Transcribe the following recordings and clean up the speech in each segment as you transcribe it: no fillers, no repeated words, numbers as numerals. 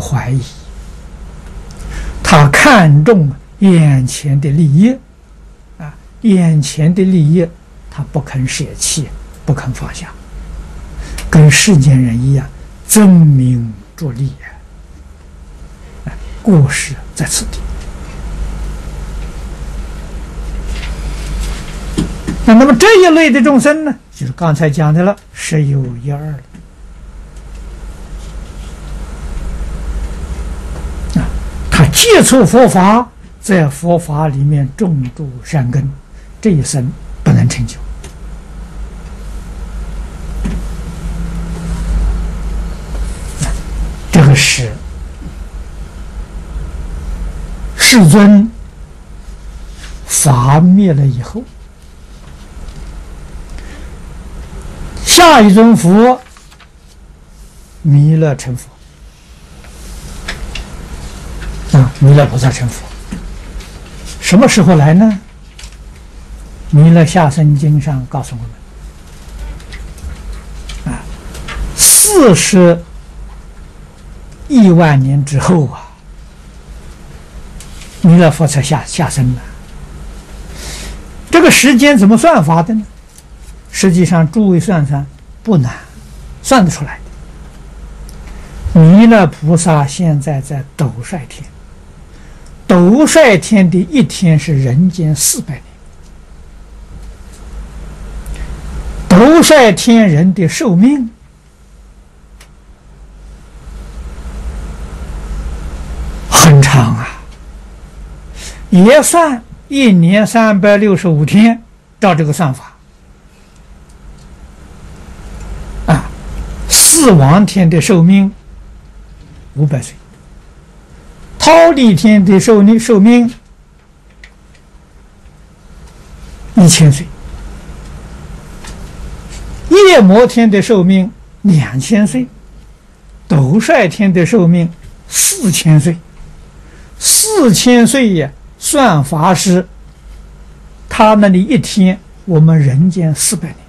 怀疑，他看重眼前的利益，眼前的利益他不肯舍弃，不肯放下，跟世间人一样，争名逐利过失在此地。那么这一类的众生呢，就是刚才讲的了，十有一二了。他接触佛法，在佛法里面种诸善根，这一生不能成就。这个是世尊法灭了以后，下一尊佛弥勒成佛，弥勒菩萨成佛，什么时候来呢？弥勒下生经上告诉我们，41万年之后弥勒佛才下生了。这个时间怎么算法的呢？实际上诸位算算不难，算得出来的。弥勒菩萨现在在斗率天，斗率天的一天是人间400年，斗率天人的寿命很长也算1年365天，照这个算法四王天的寿命500岁，忉利天的寿命1000岁，夜摩天的寿命2000岁，斗率天的寿命4000岁。4000岁呀，算法是他那里一天，我们人间400年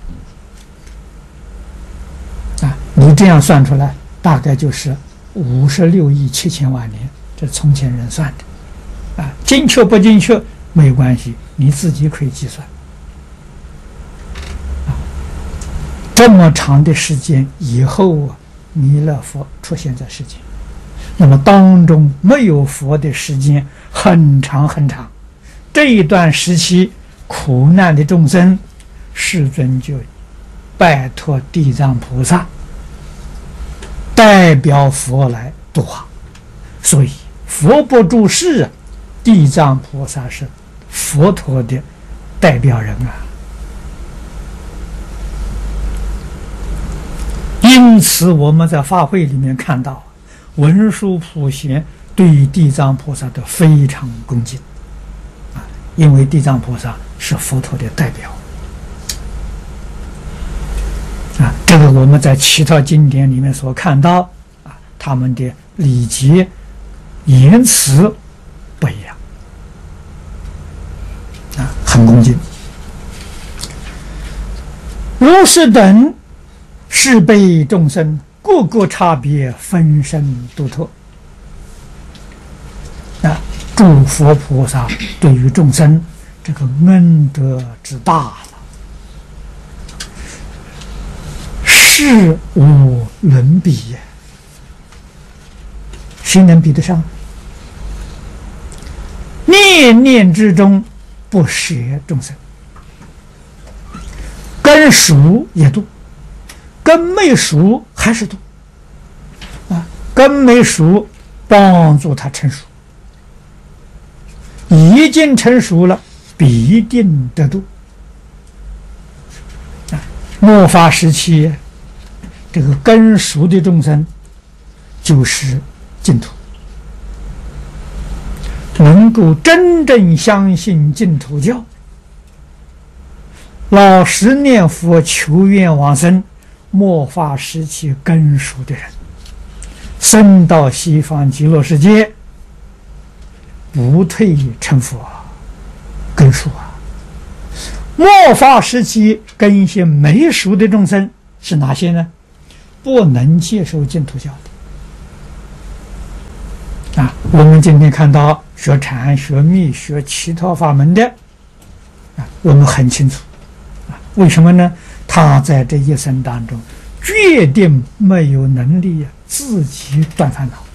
你这样算出来，大概就是56亿7千万年，这从前人算的精确不精确没关系，你自己可以计算这么长的时间以后弥勒佛出现在世间，那么当中没有佛的时间很长很长，这一段时期苦难的众生，世尊就拜托地藏菩萨代表佛来度化，所以佛不住世地藏菩萨是佛陀的代表人因此我们在法会里面看到文殊普贤对地藏菩萨的非常恭敬因为地藏菩萨是佛陀的代表这个我们在其他经典里面所看到他们的礼节言辞不一样很恭敬。如是等是辈众生各个差别，分身独特诸佛菩萨对于众生这个恩德之大了，世无伦比谁能比得上？念念之中不舍众生，根熟也度，根没熟还是度根没熟帮助他成熟，已经成熟了必定得度末法时期这个根熟的众生就是净土，能够真正相信净土教，老实念佛求愿往生，末法时期根熟的人升到西方极乐世界不退成佛根熟末法时期根性没熟的众生是哪些呢？不能接受净土教的我们今天看到学禅、学密、学其他法门的我们很清楚为什么呢？他在这一生当中决定没有能力自己断烦恼。